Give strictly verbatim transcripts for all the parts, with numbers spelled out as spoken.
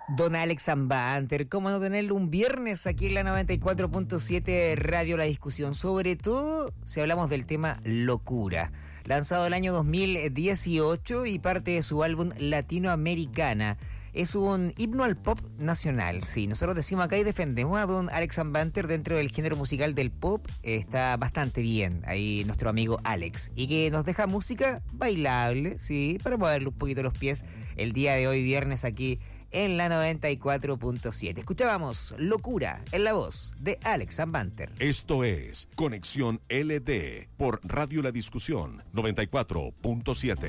Don Alex Ambanter, cómo no tenerlo un viernes aquí en la noventa y cuatro punto siete Radio La Discusión, sobre todo si hablamos del tema Locura, lanzado el año dos mil dieciocho y parte de su álbum Latinoamericana. Es un himno al pop nacional, sí, nosotros decimos acá y defendemos a Don Alex Ambanter dentro del género musical del pop, está bastante bien, ahí nuestro amigo Alex, y que nos deja música bailable, sí, para moverle un poquito los pies el día de hoy viernes aquí en la noventa y cuatro punto siete. Escuchábamos Locura en la voz de Alex Ambanter. Esto es Conexión L D por Radio La Discusión noventa y cuatro punto siete.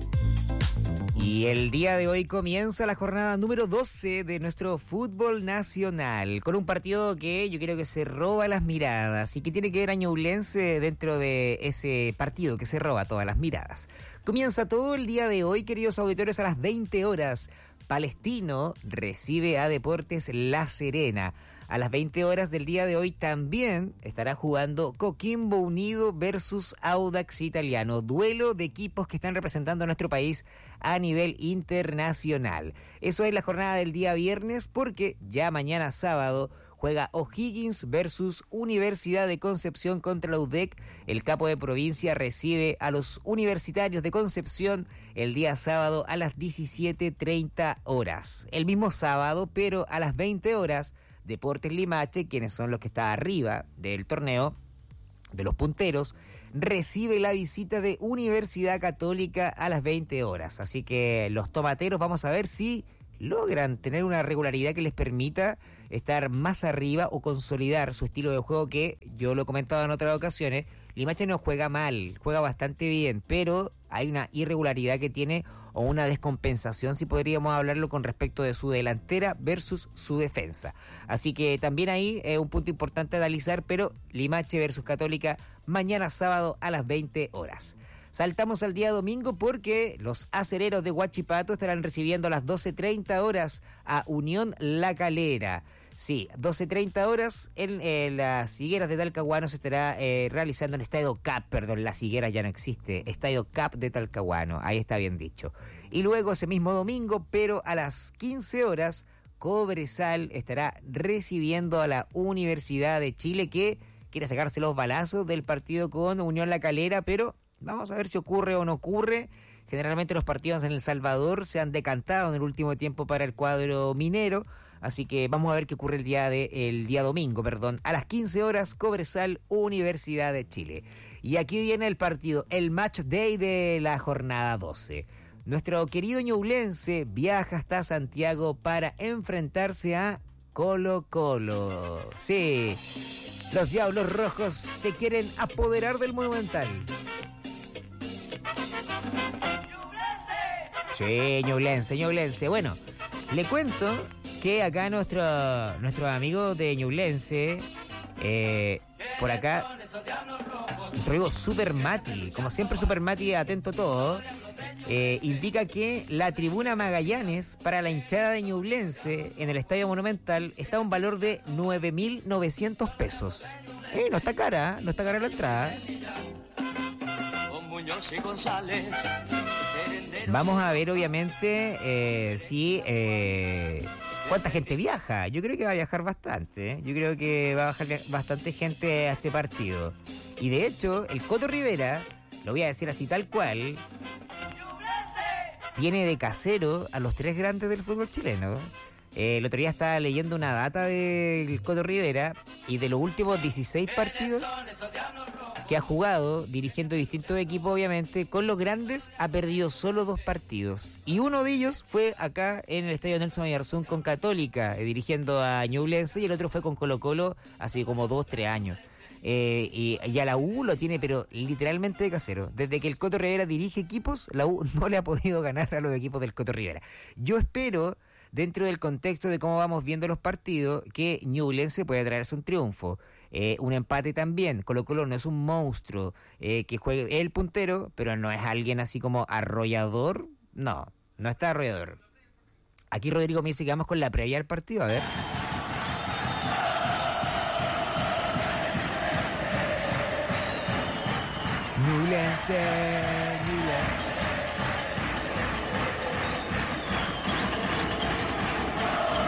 Y el día de hoy comienza la jornada número doce de nuestro fútbol nacional, con un partido que yo creo que se roba las miradas y que tiene que ver a Ñublense dentro de ese partido que se roba todas las miradas. Comienza todo el día de hoy, queridos auditores, a las veinte horas. Palestino recibe a Deportes La Serena. A las veinte horas del día de hoy también estará jugando Coquimbo Unido versus Audax Italiano. Duelo de equipos que están representando a nuestro país a nivel internacional. Eso es la jornada del día viernes, porque ya mañana sábado juega O'Higgins versus Universidad de Concepción contra la U D E C. El capo de provincia recibe a los universitarios de Concepción el día sábado a las diecisiete treinta horas. El mismo sábado, pero a las veinte horas, Deportes Limache, quienes son los que están arriba del torneo, de los punteros, recibe la visita de Universidad Católica a las veinte horas. Así que los tomateros vamos a ver si logran tener una regularidad que les permita estar más arriba o consolidar su estilo de juego, que yo lo he comentado en otras ocasiones. Limache no juega mal, juega bastante bien, pero hay una irregularidad que tiene, o una descompensación, si podríamos hablarlo, con respecto de su delantera versus su defensa. Así que también ahí es un punto importante a analizar, pero Limache versus Católica mañana sábado a las veinte horas. Saltamos al día domingo porque los acereros de Huachipato estarán recibiendo a las doce treinta horas a Unión La Calera. Sí, doce treinta horas en eh, las Higueras de Talcahuano se estará eh, realizando en Estadio Cap, perdón, las Higueras ya no existe, Estadio Cap de Talcahuano, ahí está bien dicho. Y luego ese mismo domingo, pero a las quince horas, Cobresal estará recibiendo a la Universidad de Chile, que quiere sacarse los balazos del partido con Unión La Calera, pero vamos a ver si ocurre o no ocurre. Generalmente los partidos en El Salvador se han decantado en el último tiempo para el cuadro minero, así que vamos a ver qué ocurre el día de el día domingo, perdón, a las quince horas, Cobresal, Universidad de Chile. Y aquí viene el partido, el match day de la jornada doce. Nuestro querido Ñublense viaja hasta Santiago para enfrentarse a Colo Colo. Sí, los Diablos Rojos se quieren apoderar del Monumental. Sí, Ñublense, Ñublense. Bueno, le cuento que acá nuestro, nuestro amigo de Ñublense, eh, por acá, nuestro amigo Super Mati, como siempre Super Mati, atento a todo, eh, indica que la tribuna Magallanes para la hinchada de Ñublense en el Estadio Monumental está a un valor de nueve mil novecientos pesos. Eh, no está cara, no está cara la entrada. Vamos a ver, obviamente, eh, si eh, cuánta gente viaja. Yo creo que va a viajar bastante. ¿eh? Yo creo que va a bajar bastante gente a este partido. Y de hecho, el Coto Rivera, lo voy a decir así tal cual, tiene de casero a los tres grandes del fútbol chileno. Eh, el otro día estaba leyendo una data del Coto Rivera y de los últimos dieciséis partidos que ha jugado, dirigiendo distintos equipos obviamente, con los grandes ha perdido solo dos partidos. Y uno de ellos fue acá en el Estadio Nelson Oyarzún con Católica, eh, dirigiendo a Ñublense, y el otro fue con Colo Colo hace como dos, tres años. Eh, y, y a la U lo tiene, pero literalmente de casero. Desde que el Coto Rivera dirige equipos, la U no le ha podido ganar a los equipos del Coto Rivera. Yo espero, dentro del contexto de cómo vamos viendo los partidos, que Ñublense puede traerse un triunfo, eh, un empate también. Colo Colo no es un monstruo eh, que juegue el puntero, pero no es alguien así como arrollador. No, no está arrollador. Aquí Rodrigo me dice que vamos con la previa del partido, a ver. Ñublense, Ñublense.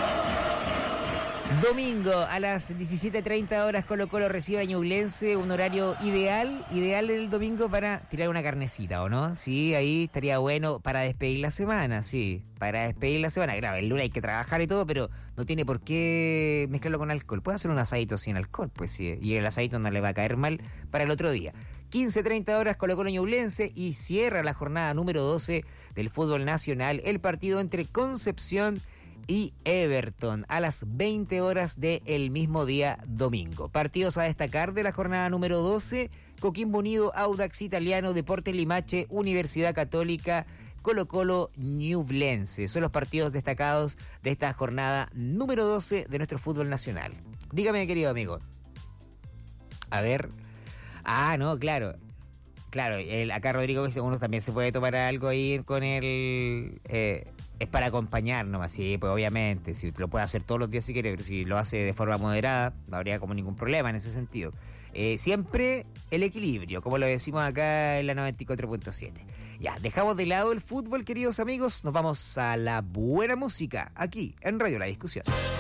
Domingo a las diecisiete treinta horas Colo Colo recibe a Ñublense, un horario ideal, ideal el domingo para tirar una carnecita, ¿o no? Sí, ahí estaría bueno para despedir la semana, sí, para despedir la semana. Claro, el lunes hay que trabajar y todo, pero no tiene por qué mezclarlo con alcohol. Puede hacer un asadito sin alcohol, pues sí, y el asadito no le va a caer mal para el otro día. quince treinta horas Colo Colo Ñublense y cierra la jornada número doce del fútbol nacional, el partido entre Concepción y Everton a las veinte horas del mismo día domingo. Partidos a destacar de la jornada número doce: Coquimbo Unido, Audax Italiano, Deportes Limache, Universidad Católica, Colo Colo Ñublense. Son los partidos destacados de esta jornada número doce de nuestro fútbol nacional. Dígame, querido amigo. A ver. Ah, no, claro. Claro, el, acá Rodrigo dice, uno también se puede tomar algo ahí con el... Eh, es para acompañar nomás, sí, pues obviamente, si lo puede hacer todos los días si quiere, pero si lo hace de forma moderada, no habría como ningún problema en ese sentido. Eh, siempre el equilibrio, como lo decimos acá en la noventa y cuatro punto siete. Ya, dejamos de lado el fútbol, queridos amigos, nos vamos a la buena música, aquí en Radio La Discusión.